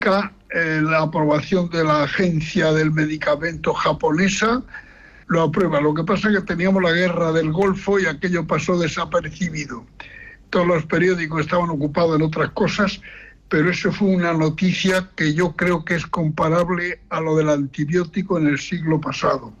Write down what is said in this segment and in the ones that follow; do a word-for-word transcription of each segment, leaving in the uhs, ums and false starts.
eh, la aprobación de la Agencia del Medicamento japonesa, lo aprueba. Lo que pasa es que teníamos la guerra del Golfo y aquello pasó desapercibido. Todos los periódicos estaban ocupados en otras cosas, pero eso fue una noticia que yo creo que es comparable a lo del antibiótico en el siglo pasado.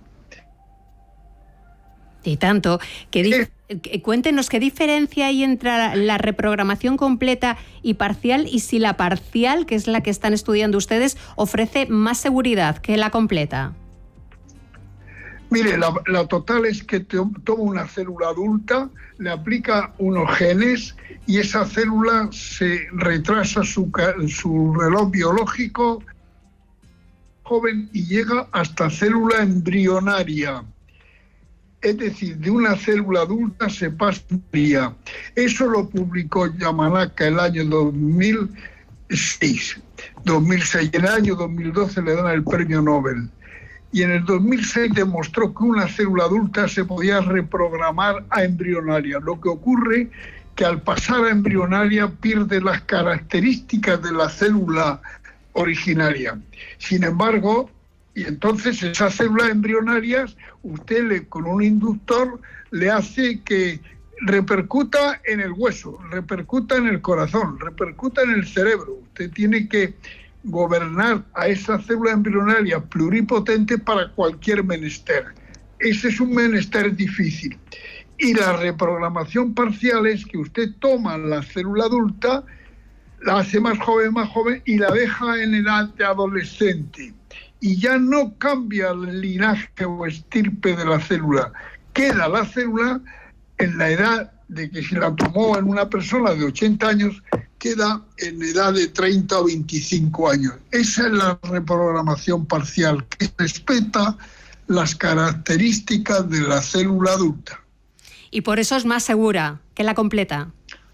Y tanto, que di- eh, cuéntenos qué diferencia hay entre la reprogramación completa y parcial, y si la parcial, que es la que están estudiando ustedes, ofrece más seguridad que la completa. Mire, la, la total es que te, toma una célula adulta, le aplica unos genes y esa célula se retrasa su, su reloj biológico joven y llega hasta célula embrionaria. Es decir, de una célula adulta se pasa un día. Eso lo publicó Yamanaka el año dos mil seis. dos mil seis. En el año dos mil doce le dan el premio Nobel. Y en el dos mil seis demostró que una célula adulta se podía reprogramar a embrionaria. Lo que ocurre que al pasar a embrionaria pierde las características de la célula originaria. Sin embargo, y entonces esas células embrionarias, usted le, con un inductor le hace que repercuta en el hueso, repercuta en el corazón, repercuta en el cerebro. Usted tiene que gobernar a esas células embrionarias pluripotentes para cualquier menester. Ese es un menester difícil. Y la reprogramación parcial es que usted toma la célula adulta, la hace más joven, más joven y la deja en edad de adolescente. Y ya no cambia el linaje o estirpe de la célula. Queda la célula en la edad de que si la tomó en una persona de ochenta años, queda en edad de treinta o veinticinco años. Esa es la reprogramación parcial, que respeta las características de la célula adulta. Y por eso es más segura que la completa.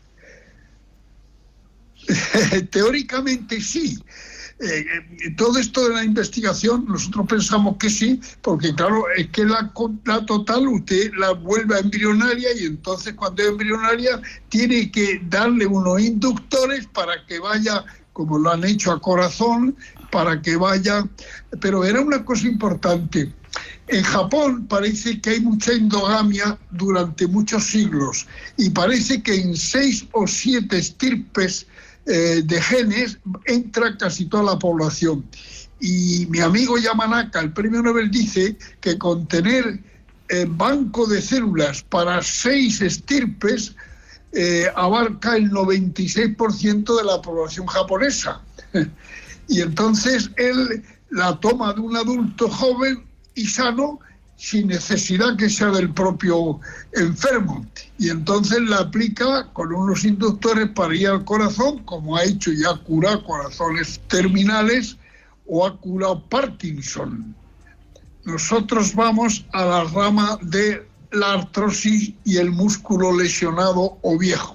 Teóricamente sí. Eh, todo esto de la investigación nosotros pensamos que sí, porque claro, es que la, la total usted la vuelve a embrionaria y entonces cuando es embrionaria tiene que darle unos inductores para que vaya, como lo han hecho a corazón, para que vaya. Pero era una cosa importante. En Japón parece que hay mucha endogamia durante muchos siglos y parece que en seis o siete estirpes Eh, de genes entra casi toda la población. Y mi amigo Yamanaka, el premio Nobel, dice que con tener eh, banco de células para seis estirpes eh, abarca el noventa y seis por ciento de la población japonesa. Y entonces él la toma de un adulto joven y sano sin necesidad que sea del propio enfermo. Y entonces la aplica con unos inductores para ir al corazón, como ha hecho y ha curado corazones terminales o ha curado Parkinson. Nosotros vamos a la rama de la artrosis y el músculo lesionado o viejo.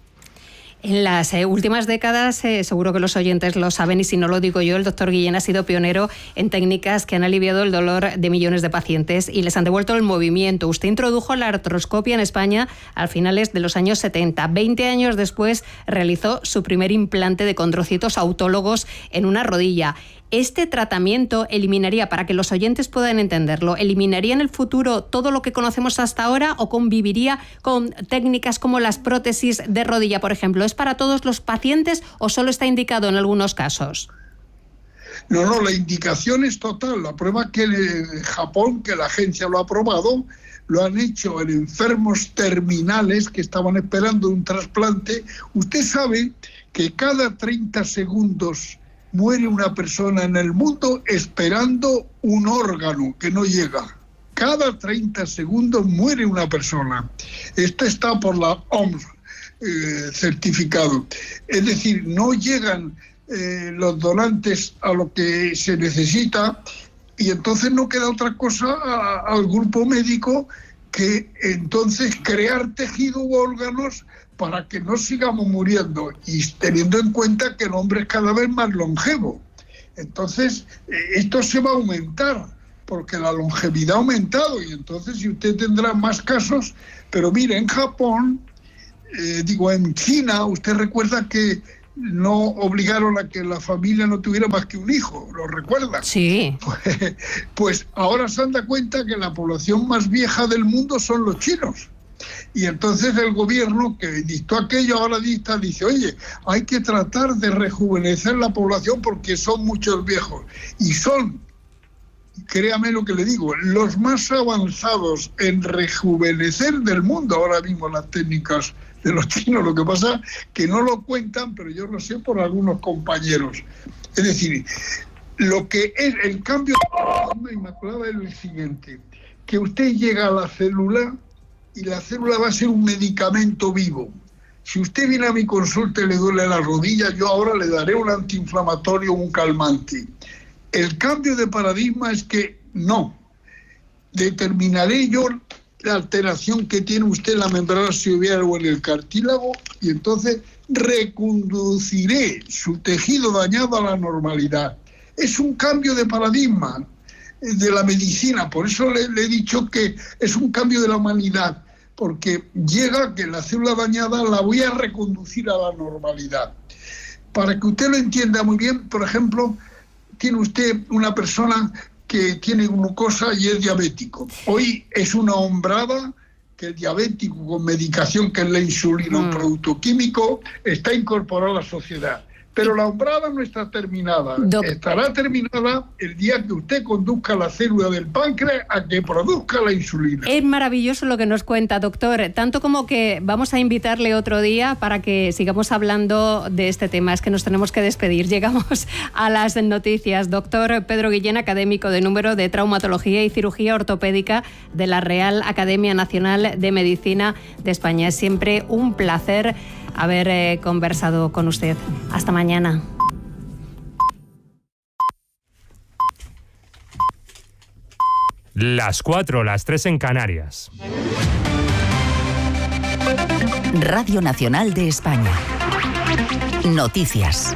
En las eh, últimas décadas, eh, seguro que los oyentes lo saben y si no lo digo yo, el doctor Guillén ha sido pionero en técnicas que han aliviado el dolor de millones de pacientes y les han devuelto el movimiento. Usted introdujo la artroscopia en España a finales de los años setenta. Veinte años después realizó su primer implante de condrocitos autólogos en una rodilla. ¿Este tratamiento eliminaría, para que los oyentes puedan entenderlo, eliminaría en el futuro todo lo que conocemos hasta ahora o conviviría con técnicas como las prótesis de rodilla, por ejemplo? ¿Es para todos los pacientes o solo está indicado en algunos casos? No, no, la indicación es total. La prueba que en Japón, que la agencia lo ha aprobado, lo han hecho en enfermos terminales que estaban esperando un trasplante. Usted sabe que cada treinta segundos muere una persona en el mundo esperando un órgano que no llega. Cada treinta segundos muere una persona. Esto está por la O M S eh, certificado. Es decir, no llegan eh, los donantes a lo que se necesita y entonces no queda otra cosa a, al grupo médico que entonces crear tejido u órganos para que no sigamos muriendo y teniendo en cuenta que el hombre es cada vez más longevo. Entonces, esto se va a aumentar porque la longevidad ha aumentado y entonces si usted tendrá más casos, pero mire, en Japón, eh, digo, en China, usted recuerda que no obligaron a que la familia no tuviera más que un hijo, ¿lo recuerdan? Sí. Pues, pues ahora se han dado cuenta que la población más vieja del mundo son los chinos. Y entonces el gobierno que dictó aquello ahora dicta, dice, oye, hay que tratar de rejuvenecer la población porque son muchos viejos. Y son, créame lo que le digo, los más avanzados en rejuvenecer del mundo ahora mismo las técnicas de los chinos. Lo que pasa que no lo cuentan, pero yo lo sé por algunos compañeros. Es decir, lo que es el cambio de Inmaculada es el siguiente, que usted llega a la célula y la célula va a ser un medicamento vivo. Si usted viene a mi consulta y le duele la rodilla, yo ahora le daré un antiinflamatorio o un calmante. El cambio de paradigma es que no. Determinaré yo la alteración que tiene usted en la membrana sinovial o en el cartílago y entonces reconduciré su tejido dañado a la normalidad. Es un cambio de paradigma de la medicina, por eso le, le he dicho que es un cambio de la humanidad, porque llega que la célula dañada la voy a reconducir a la normalidad. Para que usted lo entienda muy bien, por ejemplo, tiene usted una persona que tiene glucosa y es diabético. Hoy es una hombrada que el diabético con medicación, que es la insulina, un producto químico, está incorporado a la sociedad. Pero la hombrada no está terminada. Doc. Estará terminada el día que usted conduzca la célula del páncreas a que produzca la insulina. Es maravilloso lo que nos cuenta, doctor. Tanto como que vamos a invitarle otro día para que sigamos hablando de este tema. Es que nos tenemos que despedir. Llegamos a las noticias. Doctor Pedro Guillén, académico de número de Traumatología y Cirugía Ortopédica de la Real Academia Nacional de Medicina de España. Es siempre un placer haber eh, conversado con usted. Hasta mañana. Las cuatro, las tres en Canarias. Radio Nacional de España. Noticias.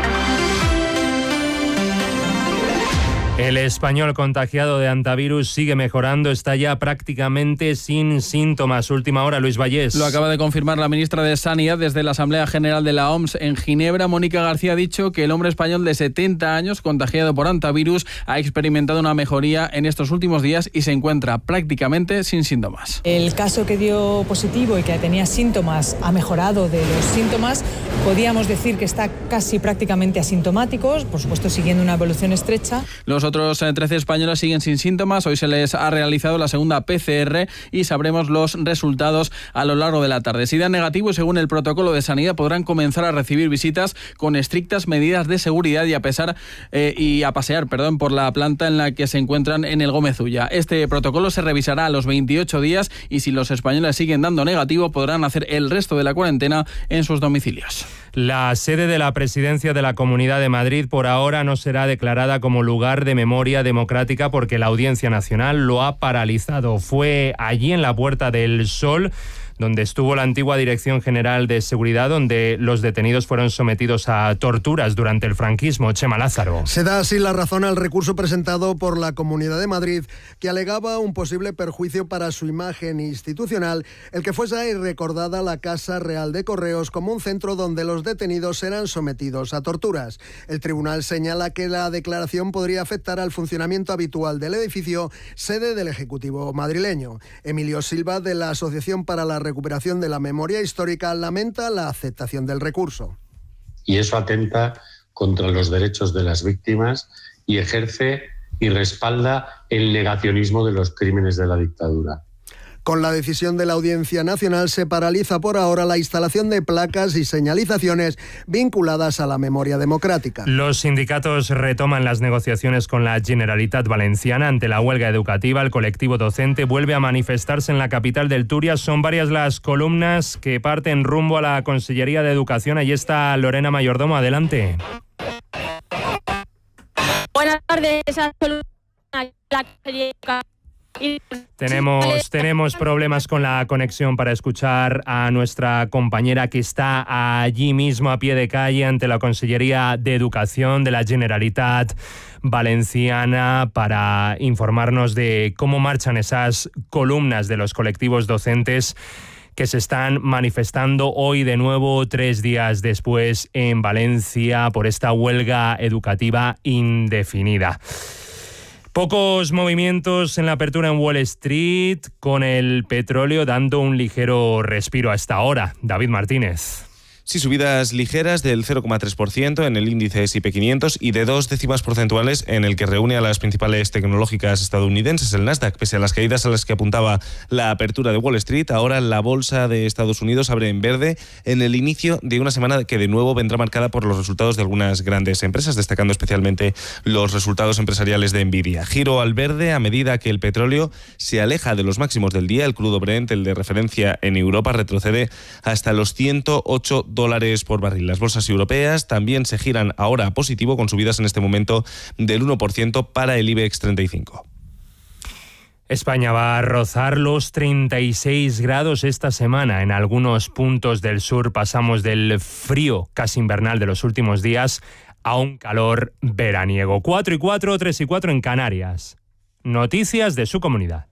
El español contagiado de hantavirus sigue mejorando, está ya prácticamente sin síntomas. Última hora, Luis Vallés. Lo acaba de confirmar la ministra de Sanidad desde la Asamblea General de la O M S en Ginebra. Mónica García ha dicho que el hombre español de setenta años, contagiado por hantavirus, ha experimentado una mejoría en estos últimos días y se encuentra prácticamente sin síntomas. El caso que dio positivo y que tenía síntomas ha mejorado de los síntomas. Podríamos decir que está casi prácticamente asintomático, por supuesto siguiendo una evolución estrecha. Los otros trece españoles siguen sin síntomas. Hoy se les ha realizado la segunda P C R y sabremos los resultados a lo largo de la tarde. Si dan negativo, según el protocolo de sanidad, podrán comenzar a recibir visitas con estrictas medidas de seguridad y a pesar eh, y a pasear, perdón, por la planta en la que se encuentran en el Gómez Ulla. Este protocolo se revisará a los veintiocho días y si los españoles siguen dando negativo, podrán hacer el resto de la cuarentena en sus domicilios. La sede de la presidencia de la Comunidad de Madrid por ahora no será declarada como lugar de memoria democrática porque la Audiencia Nacional lo ha paralizado. Fue allí en la Puerta del Sol donde estuvo la antigua Dirección General de Seguridad, donde los detenidos fueron sometidos a torturas durante el franquismo. Chema Lázaro. Se da así la razón al recurso presentado por la Comunidad de Madrid, que alegaba un posible perjuicio para su imagen institucional, el que fuese recordada la Casa Real de Correos como un centro donde los detenidos eran sometidos a torturas. El tribunal señala que la declaración podría afectar al funcionamiento habitual del edificio, sede del Ejecutivo madrileño. Emilio Silva, de la Asociación para la Recuperación de la Memoria Histórica, lamenta la aceptación del recurso. Y eso atenta contra los derechos de las víctimas y ejerce y respalda el negacionismo de los crímenes de la dictadura. Con la decisión de la Audiencia Nacional se paraliza por ahora la instalación de placas y señalizaciones vinculadas a la memoria democrática. Los sindicatos retoman las negociaciones con la Generalitat Valenciana ante la huelga educativa. El colectivo docente vuelve a manifestarse en la capital del Túria. Son varias las columnas que parten rumbo a la Consellería de Educación. Allí está Lorena Mayordomo. Adelante. Buenas tardes. Esa columna, la Consellería de Educación. Tenemos, tenemos problemas con la conexión para escuchar a nuestra compañera que está allí mismo a pie de calle ante la Consellería de Educación de la Generalitat Valenciana para informarnos de cómo marchan esas columnas de los colectivos docentes que se están manifestando hoy de nuevo, tres días después, en Valencia por esta huelga educativa indefinida. Pocos movimientos en la apertura en Wall Street, con el petróleo dando un ligero respiro a esta hora. David Martínez. Sí, subidas ligeras del cero coma tres por ciento en el índice ese y pe quinientos y de dos décimas porcentuales en el que reúne a las principales tecnológicas estadounidenses, el Nasdaq. Pese a las caídas a las que apuntaba la apertura de Wall Street, ahora la bolsa de Estados Unidos abre en verde en el inicio de una semana que de nuevo vendrá marcada por los resultados de algunas grandes empresas, destacando especialmente los resultados empresariales de Nvidia. Giro al verde a medida que el petróleo se aleja de los máximos del día. El crudo Brent, el de referencia en Europa, retrocede hasta los ciento ocho dólares por barril. Las bolsas europeas también se giran ahora a positivo, con subidas en este momento del uno por ciento para el IBEX treinta y cinco. España va a rozar los treinta y seis grados esta semana. En algunos puntos del sur pasamos del frío casi invernal de los últimos días a un calor veraniego. cuatro y cuatro, tres y cuatro en Canarias. Noticias de su comunidad.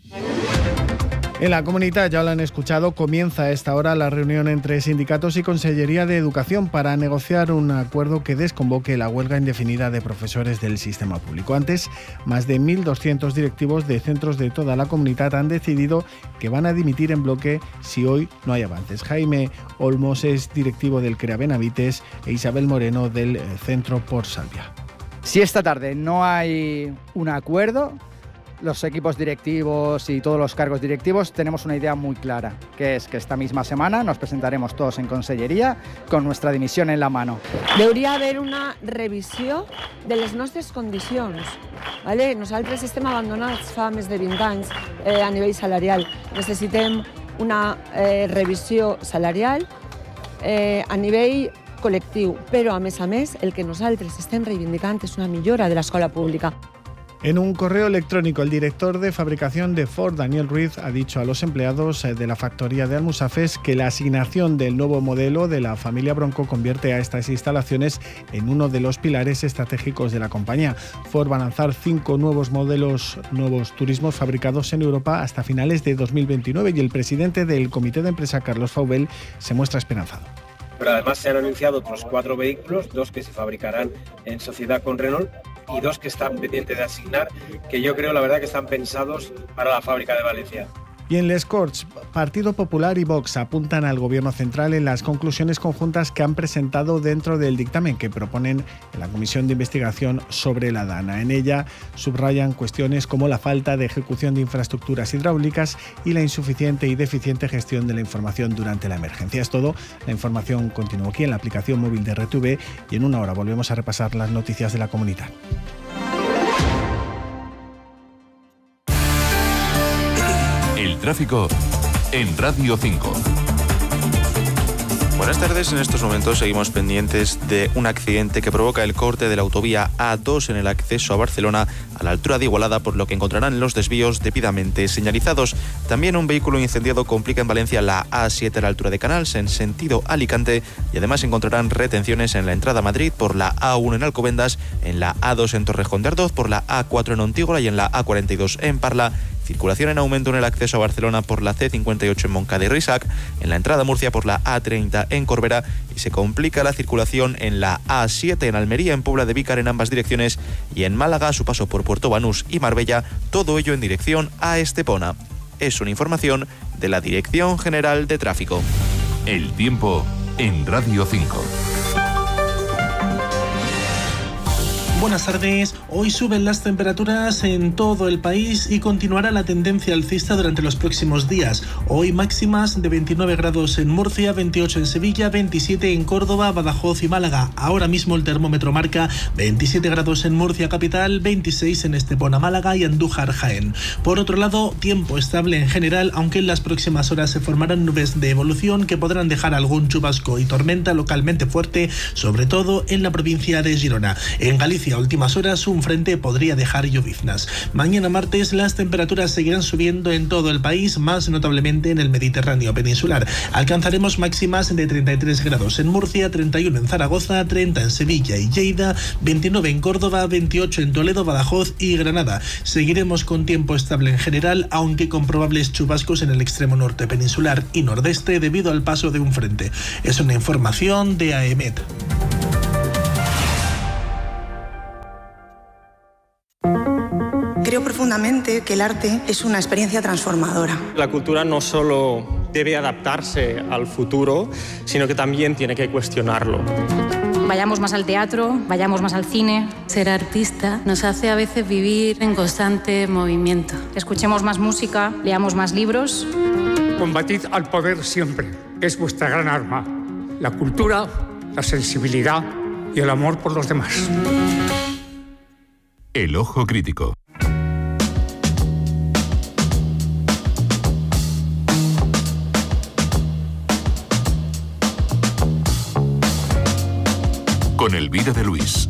En la comunidad, ya lo han escuchado, comienza a esta hora la reunión entre sindicatos y Consellería de Educación para negociar un acuerdo que desconvoque la huelga indefinida de profesores del sistema público. Antes, más de mil doscientos directivos de centros de toda la comunidad han decidido que van a dimitir en bloque si hoy no hay avances. Jaime Olmos es directivo del CREA Benavites e Isabel Moreno del Centro Por Salvia. Si esta tarde no hay un acuerdo, los equipos directivos y todos los cargos directivos tenemos una idea muy clara, que es que esta misma semana nos presentaremos todos en Conselleria con nuestra dimisión en la mano. Hauria d'haver una revisió de les nostres condicions. Vale? Nosaltres estem abandonats fa més de vint anys eh, a nivell salarial. Necessitem una eh, revisió salarial eh, a nivell col·lectiu, però a més a més el que nosaltres estem reivindicant és una millora de l'escola pública. En un correo electrónico, el director de fabricación de Ford, Daniel Ruiz, ha dicho a los empleados de la factoría de Almusafes que la asignación del nuevo modelo de la familia Bronco convierte a estas instalaciones en uno de los pilares estratégicos de la compañía. Ford va a lanzar cinco nuevos modelos, nuevos turismos fabricados en Europa hasta finales de dos mil veintinueve, y el presidente del comité de empresa, Carlos Faubel, se muestra esperanzado. Pero además se han anunciado otros cuatro vehículos, dos que se fabricarán en sociedad con Renault y dos que están pendientes de asignar, que yo creo la verdad que están pensados para la fábrica de Valencia. Y en Les Corts, Partido Popular y Vox apuntan al Gobierno central en las conclusiones conjuntas que han presentado dentro del dictamen que proponen en la Comisión de Investigación sobre la Dana. En ella subrayan cuestiones como la falta de ejecución de infraestructuras hidráulicas y la insuficiente y deficiente gestión de la información durante la emergencia. Es todo. La información continúa aquí en la aplicación móvil de R T V y en una hora volvemos a repasar las noticias de la comunidad. El tráfico en Radio cinco. Buenas tardes, en estos momentos seguimos pendientes de un accidente que provoca el corte de la autovía A dos en el acceso a Barcelona a la altura de Igualada, por lo que encontrarán los desvíos debidamente señalizados. También un vehículo incendiado complica en Valencia la A siete a la altura de Canals en sentido Alicante, y además encontrarán retenciones en la entrada a Madrid por la A uno en Alcobendas, en la A dos en Torrejón de Ardoz, por la A cuatro en Ontígola y en la A cuarenta y dos en Parla. Circulación en aumento en el acceso a Barcelona por la C cincuenta y ocho en Moncada y Risac, en la entrada a Murcia por la A treinta en Corbera, y se complica la circulación en la A siete en Almería, en Puebla de Vícar en ambas direcciones, y en Málaga a su paso por Puerto Banús y Marbella, todo ello en dirección a Estepona. Es una información de la Dirección General de Tráfico. El tiempo en Radio cinco. Buenas tardes. Hoy suben las temperaturas en todo el país y continuará la tendencia alcista durante los próximos días. Hoy máximas de veintinueve grados en Murcia, veintiocho en Sevilla, veintisiete en Córdoba, Badajoz y Málaga. Ahora mismo el termómetro marca veintisiete grados en Murcia capital, veintiséis en Estepona, Málaga y Andújar, Jaén. Por otro lado, tiempo estable en general, aunque en las próximas horas se formarán nubes de evolución que podrán dejar algún chubasco y tormenta localmente fuerte, sobre todo en la provincia de Girona. En Galicia Galicia. A últimas horas un frente podría dejar lloviznas. Mañana martes las temperaturas seguirán subiendo en todo el país, más notablemente en el Mediterráneo peninsular. Alcanzaremos máximas de treinta y tres grados en Murcia, treinta y uno en Zaragoza, treinta en Sevilla y Lleida, veintinueve en Córdoba, veintiocho en Toledo, Badajoz y Granada. Seguiremos con tiempo estable en general, aunque con probables chubascos en el extremo norte peninsular y nordeste debido al paso de un frente. Es una información de A E M E T. Creo profundamente que el arte es una experiencia transformadora. La cultura no solo debe adaptarse al futuro, sino que también tiene que cuestionarlo. Vayamos más al teatro, vayamos más al cine. Ser artista nos hace a veces vivir en constante movimiento. Escuchemos más música, leamos más libros. Combatid al poder siempre, es vuestra gran arma. La cultura, la sensibilidad y el amor por los demás. El ojo crítico. Con Elvira de Luis.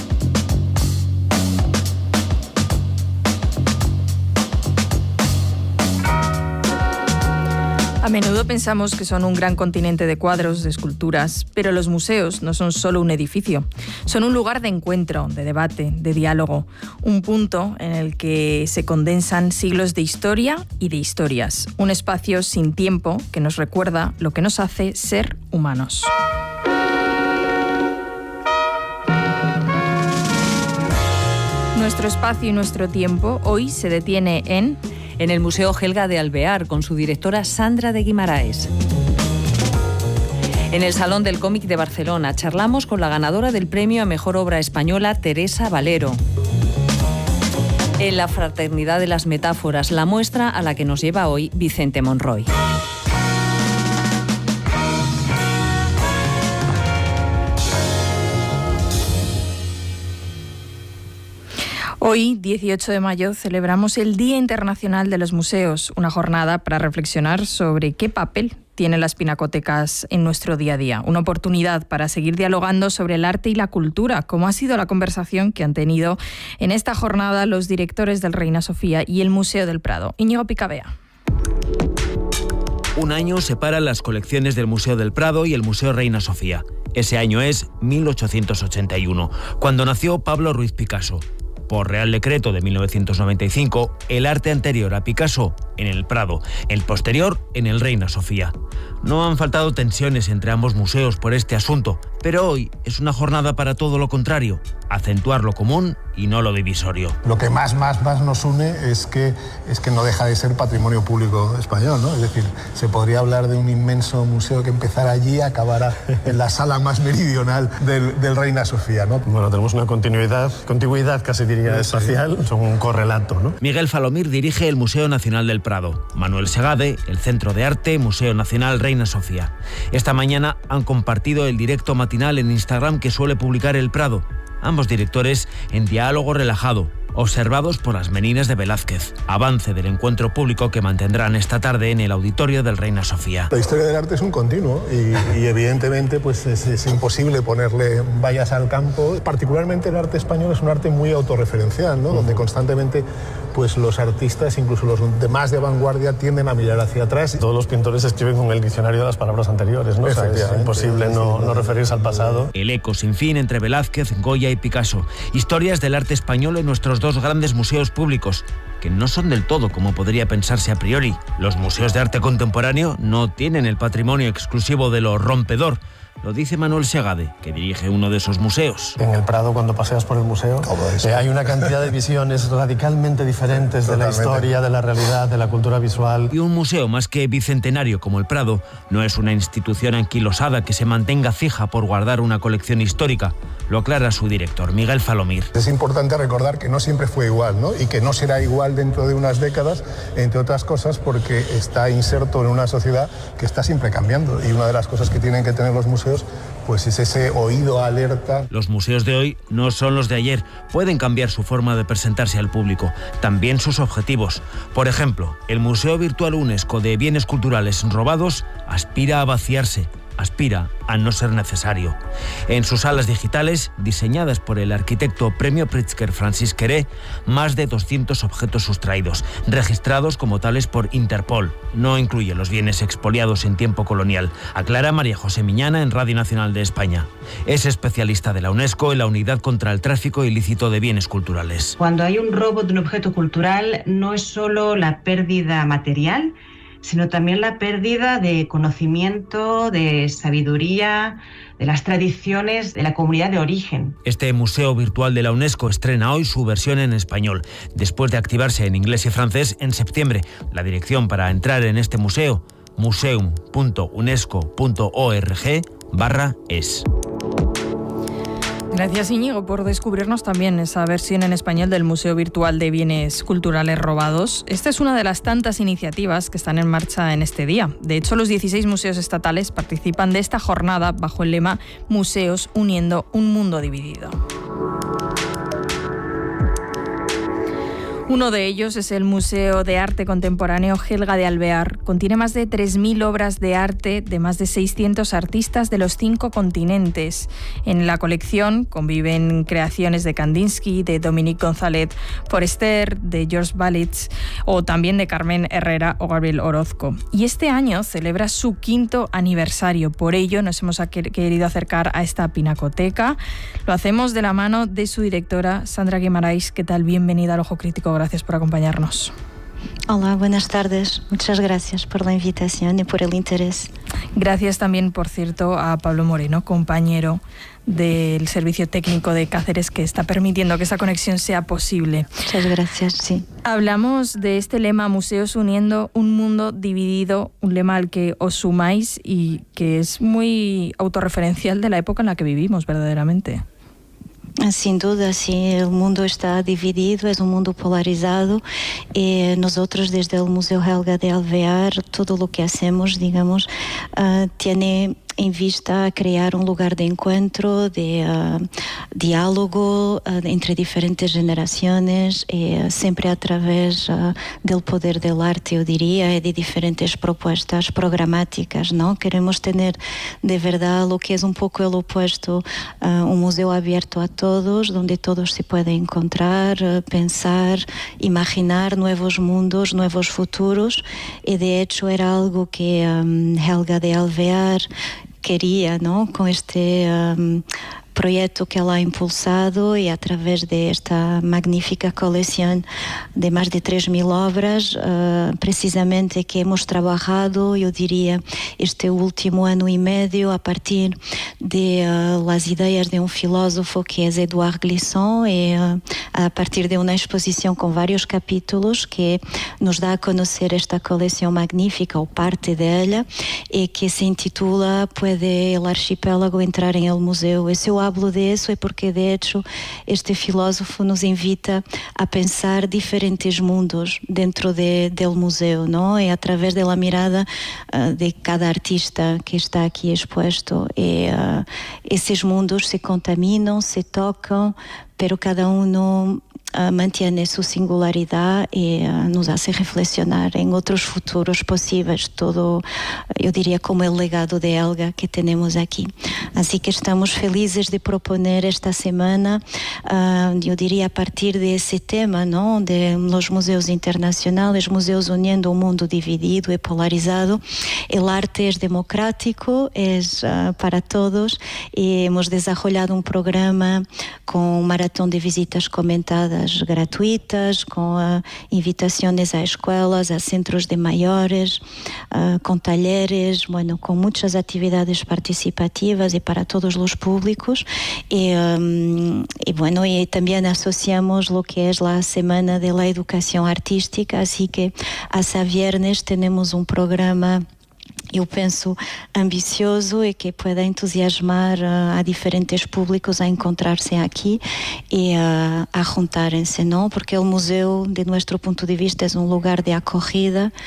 A menudo pensamos que son un gran continente de cuadros, de esculturas, pero los museos no son solo un edificio, son un lugar de encuentro, de debate, de diálogo, un punto en el que se condensan siglos de historia y de historias, un espacio sin tiempo que nos recuerda lo que nos hace ser humanos. Nuestro espacio y nuestro tiempo hoy se detiene en... en el Museo Gelga de Alvear, con su directora Sandra de Guimaraes. En el Salón del Cómic de Barcelona charlamos con la ganadora del premio a Mejor Obra Española, Teresa Valero. En la Fraternidad de las Metáforas, la muestra a la que nos lleva hoy Vicente Monroy. Hoy, dieciocho de mayo, celebramos el Día Internacional de los Museos, una jornada para reflexionar sobre qué papel tienen las pinacotecas en nuestro día a día. Una oportunidad para seguir dialogando sobre el arte y la cultura, como ha sido la conversación que han tenido en esta jornada los directores del Reina Sofía y el Museo del Prado. Íñigo Picabea. Un año separan las colecciones del Museo del Prado y el Museo Reina Sofía. Ese año es mil ochocientos ochenta y uno, cuando nació Pablo Ruiz Picasso. Por Real Decreto de mil novecientos noventa y cinco, el arte anterior a Picasso en el Prado, el posterior en el Reina Sofía. No han faltado tensiones entre ambos museos por este asunto, pero hoy es una jornada para todo lo contrario, acentuar lo común y no lo divisorio. Lo que más, más, más nos une es que, es que no deja de ser patrimonio público español, ¿no? Es decir, se podría hablar de un inmenso museo que empezara allí y acabara en la sala más meridional del, del Reina Sofía, ¿no? Bueno, tenemos una continuidad, continuidad casi diría espacial, son un correlato, ¿no? Miguel Falomir dirige el Museo Nacional del Prado. Manuel Segade, el Centro de Arte, Museo Nacional Reina Sofía. Esta mañana han compartido el directo matinal en Instagram que suele publicar el Prado. Ambos directores en diálogo relajado, observados por las meninas de Velázquez. Avance del encuentro público que mantendrán esta tarde en el auditorio del Reina Sofía. La historia del arte es un continuo y, y evidentemente pues es, es imposible ponerle vallas al campo. Particularmente el arte español es un arte muy autorreferencial, ¿no? Uh-huh. Donde constantemente pues los artistas, incluso los demás de vanguardia, tienden a mirar hacia atrás. Todos los pintores escriben con el diccionario de las palabras anteriores, ¿no? O sea, es imposible no, no referirse al pasado. El eco sin fin entre Velázquez, Goya y Picasso. Historias del arte español en nuestros dos grandes museos públicos, que no son del todo como podría pensarse a priori. Los museos de arte contemporáneo no tienen el patrimonio exclusivo de lo rompedor. Lo dice Manuel Segade, que dirige uno de esos museos. En el Prado, cuando paseas por el museo, eh, hay una cantidad de visiones radicalmente diferentes de la historia, de la realidad, de la cultura visual. Y un museo más que bicentenario como el Prado no es una institución anquilosada que se mantenga fija por guardar una colección histórica. Lo aclara su director, Miguel Falomir. Es importante recordar que no siempre fue igual, ¿no? Y que no será igual dentro de unas décadas, entre otras cosas porque está inserto en una sociedad que está siempre cambiando. Y una de las cosas que tienen que tener los museos pues es ese oído alerta. Los museos de hoy no son los de ayer. Pueden cambiar su forma de presentarse al público, también sus objetivos. Por ejemplo, el Museo Virtual UNESCO de Bienes Culturales Robados aspira a vaciarse, aspira a no ser necesario. En sus salas digitales, diseñadas por el arquitecto Premio Pritzker Francis Queré, más de doscientos objetos sustraídos, registrados como tales por Interpol. No incluye los bienes expoliados en tiempo colonial, aclara María José Miñana en Radio Nacional de España. Es especialista de la UNESCO en la Unidad contra el Tráfico Ilícito de Bienes Culturales. Cuando hay un robo de un objeto cultural, no es solo la pérdida material, sino también la pérdida de conocimiento, de sabiduría, de las tradiciones de la comunidad de origen. Este museo virtual de la UNESCO estrena hoy su versión en español, después de activarse en inglés y francés en septiembre. La dirección para entrar en este museo, museum punto unesco punto org barra es. Gracias, Íñigo, por descubrirnos también esa versión en español del Museo Virtual de Bienes Culturales Robados. Esta es una de las tantas iniciativas que están en marcha en este día. De hecho, los dieciséis museos estatales participan de esta jornada bajo el lema Museos uniendo un mundo dividido. Uno de ellos es el Museo de Arte Contemporáneo Helga de Alvear. Contiene más de tres mil obras de arte de más de seiscientos artistas de los cinco continentes. En la colección conviven creaciones de Kandinsky, de Dominique González Forester, de George Balich o también de Carmen Herrera o Gabriel Orozco. Y este año celebra su quinto aniversario. Por ello nos hemos querido acercar a esta pinacoteca. Lo hacemos de la mano de su directora, Sandra Guimarães. ¿Qué tal? Bienvenida al Ojo Crítico. Gracias por acompañarnos. Hola, buenas tardes. Muchas gracias por la invitación y por el interés. Gracias también, por cierto, a Pablo Moreno, compañero del Servicio Técnico de Cáceres, que está permitiendo que esa conexión sea posible. Muchas gracias, sí. Hablamos de este lema, Museos uniendo un mundo dividido, un lema al que os sumáis y que es muy autorreferencial de la época en la que vivimos, verdaderamente. Sin duda, sí, el mundo está dividido, es un mundo polarizado y nosotros desde el Museo Helga de Alvear, todo lo que hacemos, digamos, uh, tiene en vista crear un lugar de encuentro, de uh, diálogo uh, entre diferentes generaciones, y, uh, siempre a través uh, del poder del arte, yo diría, y de diferentes propuestas programáticas, ¿no? Queremos tener de verdad lo que es un poco el opuesto, uh, un museo abierto a todos, donde todos se pueden encontrar, uh, pensar, imaginar nuevos mundos, nuevos futuros, y de hecho era algo que um, Helga de Alvear quería, ¿no? Con este um, proyecto que ela ha impulsado y a través de esta magnífica colección de más de tres mil obras, uh, precisamente que hemos trabajado, yo diría, este último año y medio a partir de uh, las ideas de un filósofo que es Édouard Glissant y uh, a partir de una exposición con varios capítulos que nos da a conocer esta colección magnífica o parte de ella y que se intitula ¿Puede el archipiélago entrar en el museo? Ese eu hablo de eso é porque de hecho este filósofo nos invita a pensar diferentes mundos dentro de, del museo, ¿no? E através da mirada uh, de cada artista que está aqui expuesto e uh, esses mundos se contaminam, se tocam, pero cada uno Uh, mantiene su singularidad y uh, nos hace reflexionar en otros futuros posibles, todo, yo diría, como el legado de Helga que tenemos aquí. Así que estamos felices de proponer esta semana, uh, yo diría, a partir de ese tema, ¿no? De los museos internacionales, museos uniendo un mundo dividido y polarizado. El arte es democrático, es uh, para todos y hemos desarrollado un programa con un maratón de visitas comentadas gratuitas, com uh, invitações a escolas, a centros de maiores, uh, com talleres, bueno, com muitas atividades participativas e para todos os públicos. E, um, e bueno, e também associamos o que é a Semana de la Educação Artística, assim que hasta viernes temos um programa, eu penso, ambicioso e que pueda entusiasmar uh, a diferentes públicos a encontrarse aqui e uh, a juntarem-se, não? Porque o museu, de nosso ponto de vista, é um lugar de acogida,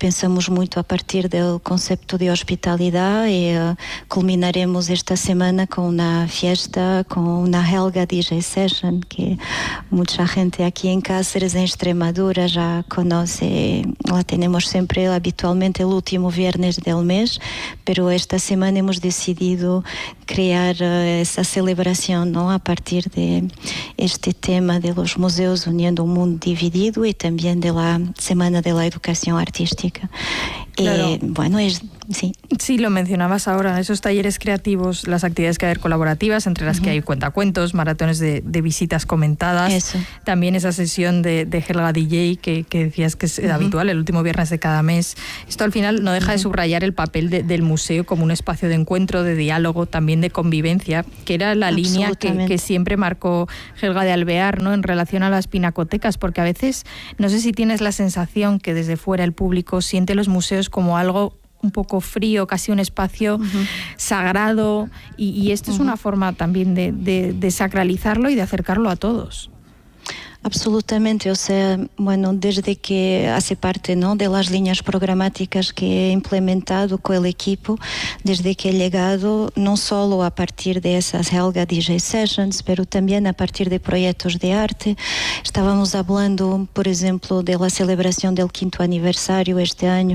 pensamos muito a partir do conceito de hospitalidade e uh, culminaremos esta semana com uma fiesta com uma Helga D J Session que muita gente aqui em Cáceres, em Extremadura, já conhece. La temos sempre habitualmente o último viernes del mês, pero esta semana hemos decidido criar uh, essa celebração, não, a partir de este tema de los museos uniendo un mundo dividido y también de la Semana de la Educación Artística. Claro. Eh, bueno, es, sí. Sí, lo mencionabas ahora, esos talleres creativos, las actividades que hay colaborativas, entre las uh-huh. que hay cuentacuentos, maratones de, de visitas comentadas, Eso. También esa sesión de, de Helga D J que, que decías que es uh-huh. habitual, el último viernes de cada mes. Esto al final no deja uh-huh. de subrayar el papel de, del museo como un espacio de encuentro, de diálogo, también de convivencia, que era la línea que, que siempre marcó Helga de Alvear, ¿no?, en relación a las pinacotecas, porque a veces, no sé si tienes la sensación que desde fuera el público siente los museos como algo un poco frío, casi un espacio uh-huh. sagrado, y, y esto uh-huh. es una forma también de, de, de sacralizarlo y de acercarlo a todos. Absolutamente, o sea, bueno, desde que hace parte, ¿no?, de las líneas programáticas que he implementado con el equipo, desde que he llegado, no solo a partir de esas Helga D J Sessions, pero también a partir de proyectos de arte. Estábamos hablando, por ejemplo, de la celebración del quinto aniversario este año.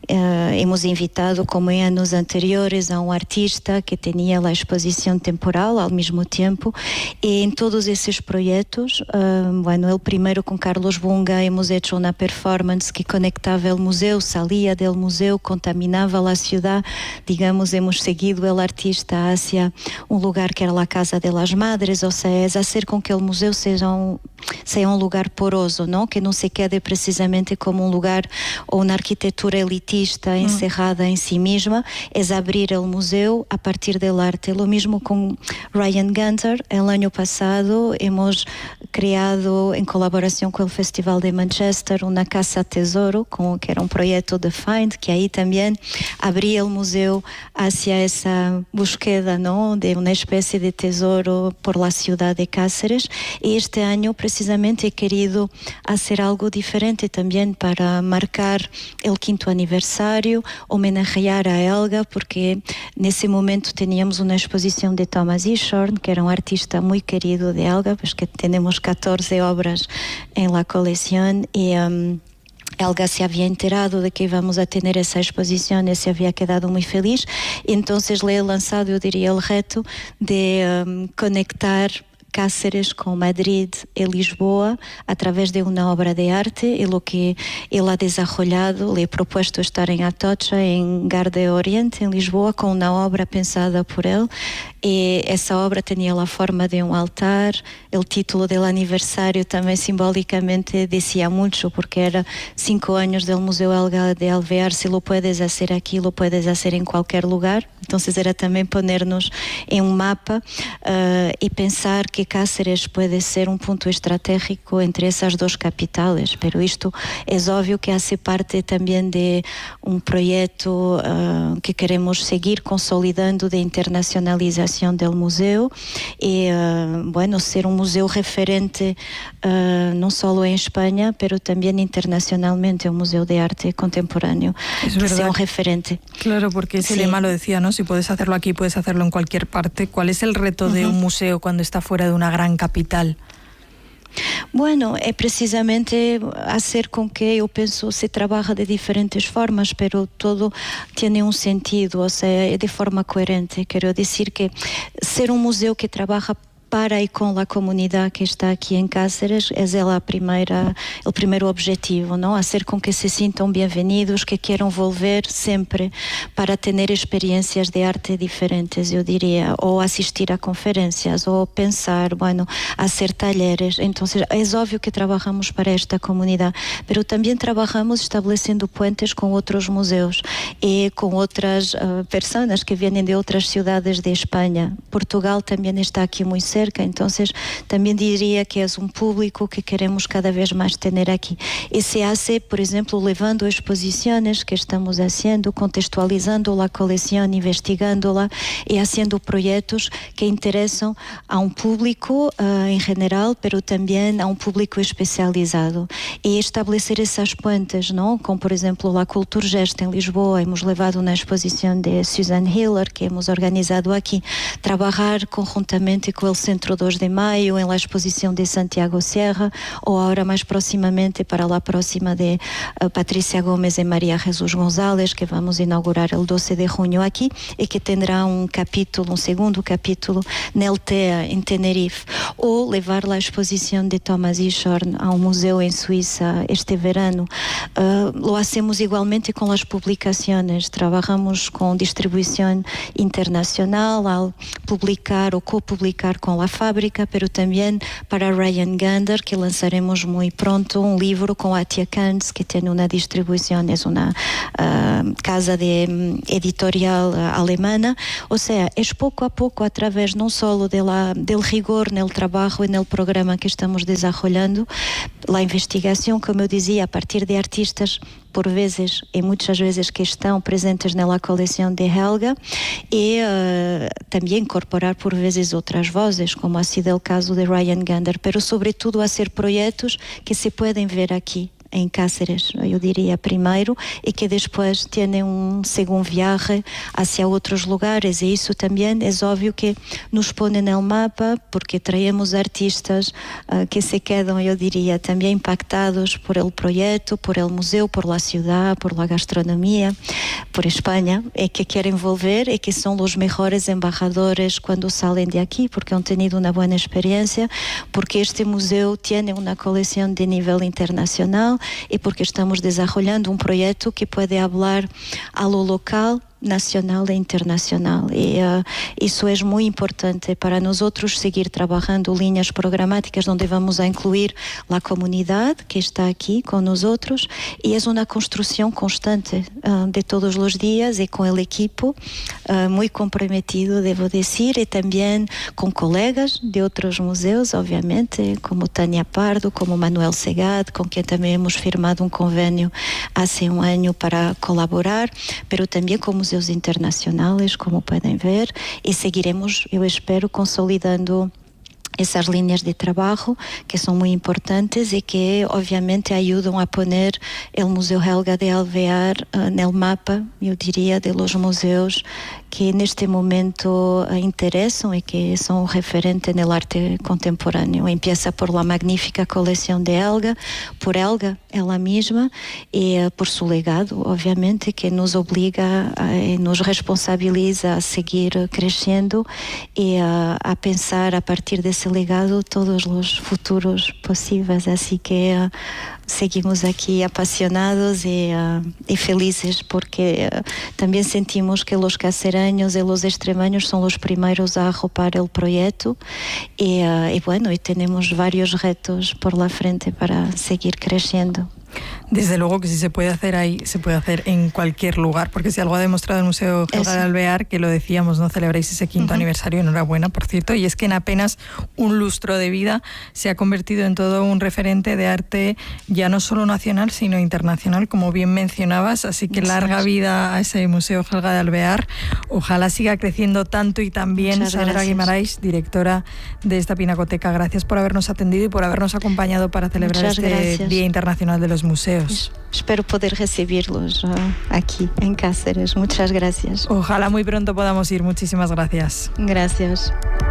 Eh, hemos invitado, como en años anteriores, a un artista que tenía la exposición temporal al mismo tiempo, y en todos esos proyectos, eh, bueno, el primero con Carlos Bunga hemos hecho una performance que conectaba el museo, salía del museo, contaminaba la ciudad. Digamos, hemos seguido el artista hacia un lugar que era la Casa de las Madres, o sea, es hacer con que el museo sea un, sea un lugar poroso, ¿no?, que no se quede precisamente como un lugar o una arquitectura elitista encerrada mm. en sí misma, es abrir el museo a partir del arte. Lo mismo con Ryan Gunter. El año pasado hemos creado, en colaboración con el Festival de Manchester, una casa tesoro, como que era un proyecto de Find, que ahí también abría el museo hacia esa búsqueda, ¿no?, de una especie de tesoro por la ciudad de Cáceres. Y este año precisamente he querido hacer algo diferente también para marcar el quinto aniversario, homenajear a Helga, porque en ese momento teníamos una exposición de Thomas Eashorn, que era un artista muy querido de Helga, pues que tenemos catorce obras en la colección, y um, Helga se había enterado de que íbamos a tener esa exposición y se había quedado muy feliz. Entonces le he lanzado, yo diría, el reto de um, conectar Cáceres con Madrid y Lisboa a través de una obra de arte, y lo que él ha desarrollado, le he propuesto estar en Atocha, en Garde Oriente, en Lisboa, con una obra pensada por él, y esa obra tenía la forma de un altar. El título del aniversario también simbólicamente decía mucho, porque era cinco años del Museo Helga de Alvear. Si lo puedes hacer aquí, lo puedes hacer en cualquier lugar. Entonces era también ponernos en un mapa uh, y pensar que Cáceres puede ser un punto estratégico entre esas dos capitales, pero esto es obvio que hace parte también de un proyecto uh, que queremos seguir consolidando de internacionalización del museo y, uh, bueno, ser un museo referente uh, no solo en España, pero también internacionalmente, un museo de arte contemporáneo, es que verdad. sea un referente. Claro, porque ese sí. lema lo decía, ¿no? Si puedes hacerlo aquí, puedes hacerlo en cualquier parte. ¿Cuál es el reto uh-huh. de un museo cuando está fuera de una gran capital? Bueno, es precisamente hacer con que, yo pienso, se trabaja de diferentes formas, pero todo tiene un sentido, o sea, de forma coherente. Quiero decir que ser un museo que trabaja para y con la comunidad que está aquí en Cáceres es la primera, el primer objetivo, ¿no? Hacer con que se sientan bienvenidos, que quieran volver siempre para tener experiencias de arte diferentes, yo diría, o asistir a conferencias, o pensar, bueno, hacer talleres. Entonces, es obvio que trabajamos para esta comunidad, pero también trabajamos estableciendo puentes con otros museos y con otras uh, personas que vienen de otras ciudades de España. Portugal también está aquí muy cerca. cerca. Entonces, también diría que es un público que queremos cada vez más tener aquí. Y se hace, por ejemplo, llevando exposiciones que estamos haciendo, contextualizando la colección, investigándola y haciendo proyectos que interesan a un público uh, en general, pero también a un público especializado. Y establecer esas puentes, ¿no? Como, por ejemplo, la Culturgest en Lisboa, hemos llevado una exposición de Susan Hiller que hemos organizado aquí, trabajar conjuntamente con el Centro dos de Mayo en la exposición de Santiago Sierra, o ahora más próximamente para la próxima de uh, Patricia Gómez y María Jesús González, que vamos a inaugurar el doce de junio aquí, y que tendrá un capítulo, un segundo capítulo en el T E A en Tenerife, o llevar la exposición de Thomas Ischorn a un museo en Suiza este verano. Uh, lo hacemos igualmente con las publicaciones, trabajamos con distribución internacional al publicar o copublicar con la fábrica, pero también para Ryan Gander, que lanzaremos muy pronto un libro con Atia Kanz, que tiene una distribución, es una uh, casa de um, editorial uh, alemana. O sea, es poco a poco a través no solo de la, del rigor en el trabajo, en el programa que estamos desarrollando, la investigación, como eu dizia, a partir de artistas por vezes e muitas vezes que estão presentes na coleção de Helga, e uh, também incorporar por vezes outras vozes, como ha sido o caso de Ryan Gander, pero sobretudo a ser projetos que se podem ver aqui em Cáceres, eu diria primeiro, e que depois têm um segundo viaje hacia outros lugares, e isso também é óbvio que nos põe no mapa, porque traemos artistas uh, que se quedam, eu diria, também impactados por el projeto, por el museu, por la ciudad, por la gastronomia, por Espanha, e que querem volver e que são os melhores embajadores quando saem de aqui, porque han tenido uma boa experiência, porque este museu tem uma coleção de nível internacional, y porque estamos desarrollando un proyecto que puede hablar a lo local, nacional e internacional, e uh, isso é muito importante para nós outros seguir trabalhando linhas programáticas onde vamos a incluir a comunidade que está aqui com nós outros, e é uma construção constante uh, de todos os dias, e com o equipo uh, muito comprometido, devo dizer, e também com colegas de outros museus, obviamente, como Tânia Pardo, como Manuel Segad, com quem também hemos firmado um convênio há um ano para colaborar, pero também com museus internacionais, como podem ver, e seguiremos, eu espero, consolidando essas linhas de trabalho que são muito importantes e que obviamente ajudam a poner o Museu Helga de Alvear uh, no mapa, eu diria, de los museus que neste momento uh, interessam e que são referente no arte contemporâneo. Empieza por la magnífica coleção de Helga, por Helga ela mesma, e uh, por seu legado, obviamente, que nos obriga e nos responsabiliza a seguir crescendo e uh, a pensar a partir desse legado todos os futuros possíveis, assim que uh, seguimos aqui apaixonados e, uh, e felizes, porque uh, também sentimos que os cacereños e os extremeños são os primeiros a arropar o projeto, e, uh, e bueno, e temos vários retos por la frente para seguir crescendo. Desde luego que si se puede hacer ahí, se puede hacer en cualquier lugar, porque si algo ha demostrado el Museo Helga de Alvear, que lo decíamos, no celebráis ese quinto uh-huh. aniversario, enhorabuena, por cierto, y es que en apenas un lustro de vida se ha convertido en todo un referente de arte ya no solo nacional, sino internacional, como bien mencionabas, así que larga vida a ese Museo Helga de Alvear, ojalá siga creciendo tanto y tan bien. Muchas Sandra gracias. Guimarães, directora de esta pinacoteca, gracias por habernos atendido y por habernos acompañado para celebrar Muchas este gracias. Día Internacional de los Museos. Espero poder recibirlos uh, aquí en Cáceres. Muchas gracias. Ojalá muy pronto podamos ir. Muchísimas gracias. Gracias.